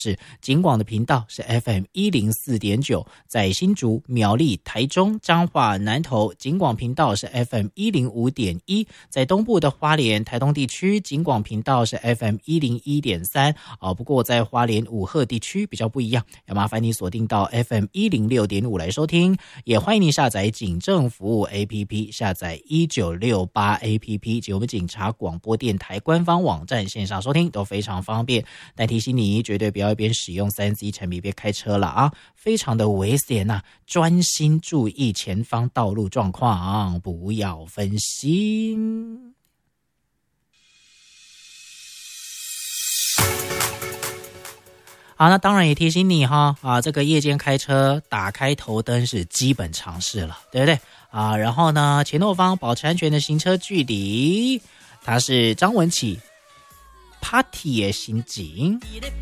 是警广的频道是 FM104.9， 在新竹、苗栗、台中、彰化、南投警广频道是 FM105.1， 在东部的花莲、台东地区警广频道是 FM101.3， 不过在花莲武鹤地区比较不一样，要麻烦你锁定到 FM106.5 来收听，也欢迎你下载警政服务 APP， 下载1968 APP 及我们警察广播电台官方网站线上收听都非常方便，但提醒你绝对不要一边使用 3C 产品一边开车了啊，非常的危险啊，专心注意前方道路状况，不要分心。好，那当然也提醒你哈这个夜间开车打开头灯是基本常识了，对不对啊？然后呢，前后方保持安全的行车距离，它是张文启 Party 的心情。